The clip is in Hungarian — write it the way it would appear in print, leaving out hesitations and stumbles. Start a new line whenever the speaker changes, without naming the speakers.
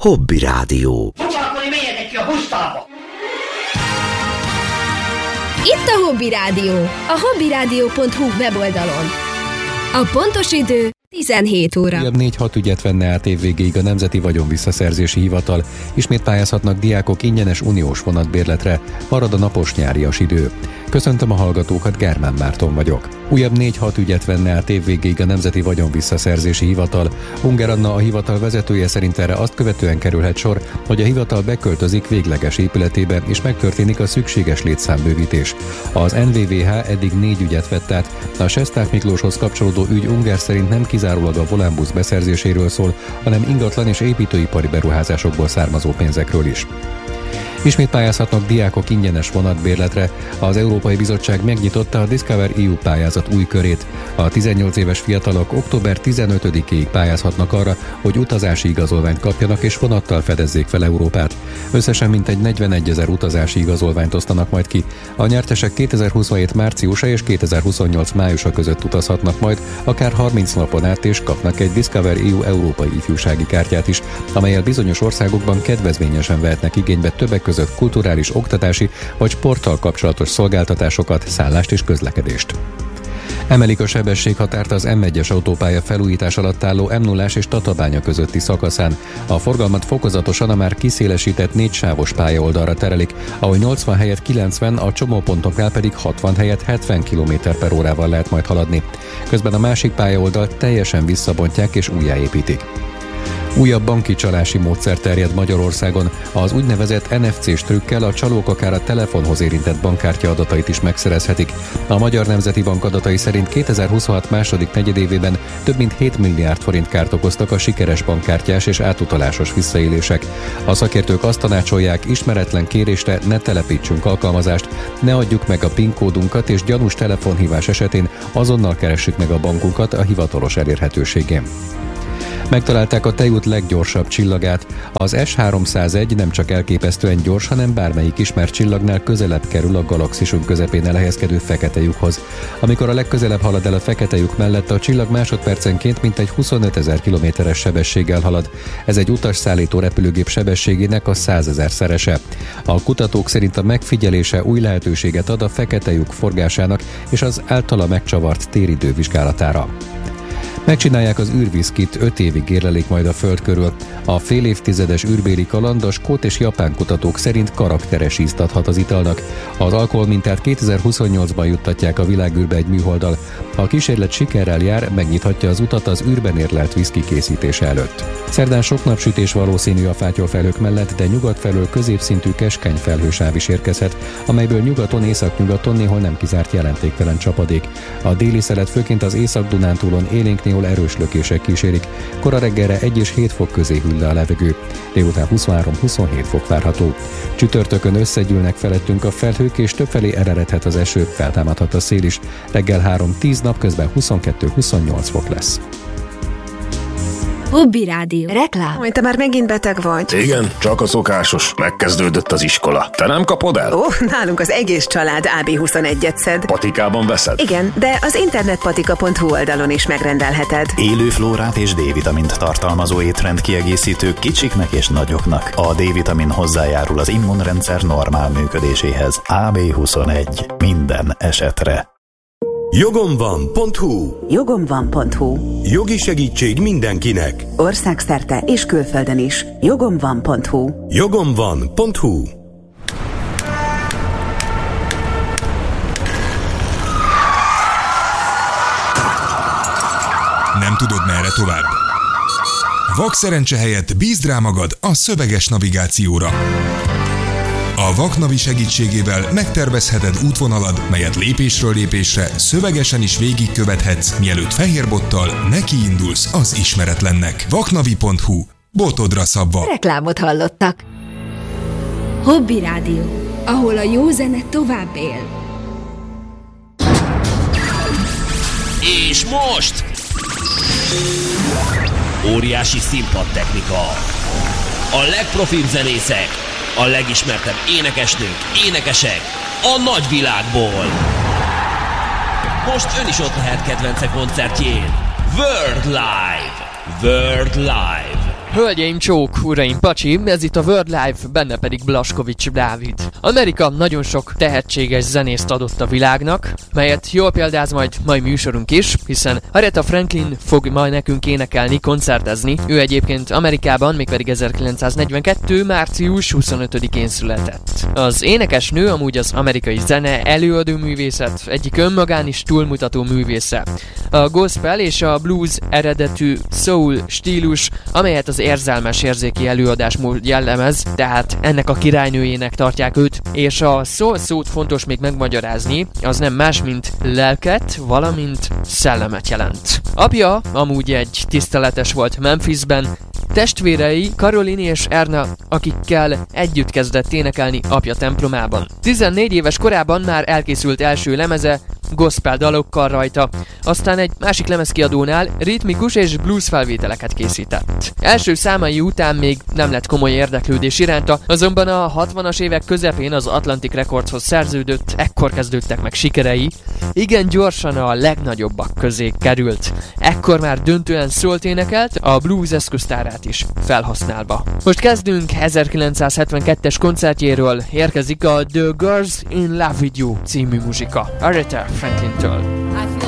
Hobby Rádió.
Foglalkozni, menjetek ki a busztalba!
Itt a Hobby Rádió, a hobbyradio.hu weboldalon. A pontos idő 17 óra.
Újabb 4-6 ügyet venne át évvégéig a Nemzeti Vagyonvisszaszerzési Hivatal. Ismét pályázhatnak diákok ingyenes uniós vonatbérletre, marad a napos nyárias idő. Köszöntöm a hallgatókat, Germán Márton vagyok. Újabb 4-6 ügyet venne át évvégéig a Nemzeti Vagyonvisszaszerzési Hivatal. Unger Anna, a hivatal vezetője szerint erre azt követően kerülhet sor, hogy a hivatal beköltözik végleges épületébe, és megtörténik a szükséges létszámbővítés. Az NVVH eddig 4 ügyet vett át. A Sesták Miklóshoz kapcsolódó ügy Unger szerint nem kizárólag a volánbusz beszerzéséről szól, hanem ingatlan és építőipari beruházásokból származó pénzekről is. Ismét pályázhatnak diákok ingyenes vonatbérletre. Az Európai Bizottság megnyitotta a Discover EU pályázat új körét. A 18 éves fiatalok október 15-ig pályázhatnak arra, hogy utazási igazolványt kapjanak és vonattal fedezzék fel Európát. Összesen mintegy 41 000 utazási igazolványt osztanak majd ki. A nyertesek 2027 márciusa és 2028 májusa között utazhatnak majd, akár 30 napon át, és kapnak egy Discover EU európai ifjúsági kártyát is, amellyel bizonyos országokban kedvezményesen vehetnek igénybe többek között kulturális, oktatási vagy sporttal kapcsolatos szolgáltatásokat, szállást és közlekedést. Emelik a sebességhatárt az M1-es autópálya felújítás alatt álló M0-ás és Tatabánya közötti szakaszán. A forgalmat fokozatosan a már kiszélesített 4 sávos pályaoldalra terelik, ahol 80 helyett 90, a csomópontoknál pedig 60 helyett 70 km/órával lehet majd haladni. Közben a másik pályaoldalt teljesen visszabontják és újjáépítik. Újabb banki csalási módszer terjed Magyarországon. Az úgynevezett NFC-s trükkel a csalók akár a telefonhoz érintett bankkártya adatait is megszerezhetik. A Magyar Nemzeti Bank adatai szerint 2026 második negyedévében több mint 7 milliárd forint kárt okoztak a sikeres bankkártyás és átutalásos visszaélések. A szakértők azt tanácsolják, ismeretlen kérésre ne telepítsünk alkalmazást, ne adjuk meg a PIN kódunkat, és gyanús telefonhívás esetén azonnal keressük meg a bankunkat a hivatalos elérhetőségén. Megtalálták a Tejút leggyorsabb csillagát. Az S301 nem csak elképesztően gyors, hanem bármelyik ismert csillagnál közelebb kerül a galaxisunk közepén elhelyezkedő fekete lyukhoz. Amikor a legközelebb halad el a fekete lyuk mellett, a csillag másodpercenként mintegy 25 000 kilométeres sebességgel halad. Ez egy utasszállító repülőgép sebességének a 100 000-szerese. A kutatók szerint a megfigyelése új lehetőséget ad a fekete lyuk forgásának és az általa megcsavart téridő vizsgálatára. Megcsinálják az űrvízkit, 5 évig érlelik majd a Föld körül. A fél évtizedes űrbéli kaland a skót és japán kutatók szerint karakteres ízt adhat az italnak. Az alkoholmintát 2028-ban juttatják a világűrbe egy műholddal. Ha a kísérlet sikerrel jár, megnyithatja az utat az űrben érlelt viszki készítése előtt. Szerdán sok napsütés valószínű a fátyolfelhők mellett, de nyugat felől középszintű keskeny felhősáv is érkezhet, amelyből nyugaton, északnyugaton néhol nem kizárt jelentéktelen csapadék. A déli szelet főként az Észak-Dunántúlon élénk, néhol erős lökések kísérik. Kora reggelre 1 és 7 fok közé hűl le a levegő. Délután 23-27 fok várható. Csütörtökön összegyűlnek felettünk a felhők, és többfelé ereredhet az eső, feltámadhat a szél is. Reggel 3-10, napközben 22-28 fok lesz.
Hobby Rádió. Reklám.
Hogy te már megint beteg vagy?
Igen, csak a szokásos. Megkezdődött az iskola. Te nem kapod el?
Nálunk az egész család AB21-et szed.
Patikában veszed?
Igen, de az internetpatika.hu oldalon is megrendelheted.
Élő flórát és D-vitamint tartalmazó étrend kiegészítő kicsiknek és nagyoknak. A D-vitamin hozzájárul az immunrendszer normál működéséhez. AB21. Minden esetre.
Jogomvan.hu.
Jogomvan.hu.
Jogi segítség mindenkinek.
Országszerte és külföldön is. Jogomvan.hu.
Jogomvan.hu.
Nem tudod, merre tovább? Vakszerencse helyett bízd rá magad a szöveges navigációra. A Vaknavi segítségével megtervezheted útvonalad, melyet lépésről lépésre szövegesen is végigkövethetsz, mielőtt fehérbottal nekiindulsz az ismeretlennek. Vaknavi.hu. Botodra szabva.
Reklámot hallottak. Hobby Rádió, ahol a jó zene tovább él.
És most! Óriási színpadtechnika. A legprofibb zenészek, a legismertebb énekesnők, énekesek a nagyvilágból. Most ön is ott lehet kedvence koncertjén. World Live. World Live.
Hölgyeim, csók, uraim, pacsi, ez itt a World Life, benne pedig Blaskovics Dávid. Amerika nagyon sok tehetséges zenészt adott a világnak, melyet jól példáz majd mai műsorunk is, hiszen Aretha Franklin fog majd nekünk énekelni, koncertezni. Ő egyébként Amerikában, mégpedig 1942. március 25-én született. Az énekesnő amúgy az amerikai zene előadó művészet egyik önmagán is túlmutató művésze. A gospel és a blues eredetű soul stílus, amelyet az érzelmes érzéki előadásmód jellemez, tehát ennek a királynőjének tartják őt, és a soul szót fontos még megmagyarázni, az nem más, mint lelket, valamint szellemet jelent. Apja amúgy egy tiszteletes volt Memphisben, testvérei Caroline és Erna, akikkel együtt kezdett énekelni apja templomában. 14 éves korában már elkészült első lemeze, gospel dalokkal rajta, aztán egy másik lemezkiadónál ritmikus és blues felvételeket készített. Első számai után még nem lett komoly érdeklődés iránta, azonban a 60-as évek közepén az Atlantic Recordshoz szerződött, ekkor kezdődtek meg sikerei, igen gyorsan a legnagyobbak közé került. Ekkor már döntően szólt énekelt, a blues eszköztárát is felhasználva. Most kezdünk 1972-es koncertjéről, érkezik a The Girls in Love with You című muzsika Aretha Franklintől.